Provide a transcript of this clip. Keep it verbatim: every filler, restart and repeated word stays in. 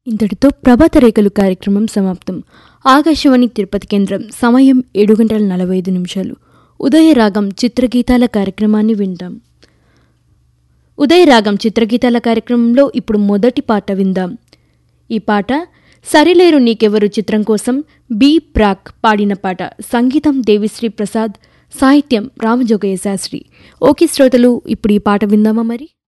ఇంతటితో ప్రభాత రేఖలు కార్యక్రమం సమాప్తం. ఆకాశవాణి తిరుపతి కేంద్రం సమయం ఏడు గంటల నలభై ఐదు నిమిషాలు. ఉదయరాగం చిత్రగీతాల కార్యక్రమాన్ని విందాం. ఉదయరాగం చిత్రగీతాల కార్యక్రమంలో ఇప్పుడు మొదటి పాట విందాం. ఈ పాట సరిలేరు నీకెవరు చిత్రం కోసం బి ప్రాక్ పాడిన పాట. సంగీతం దేవిశ్రీ ప్రసాద్, సాహిత్యం రామజోగయ్య శాస్త్రి. ఓకే శ్రోతలు, ఇప్పుడు ఈ పాట విందామా మరి.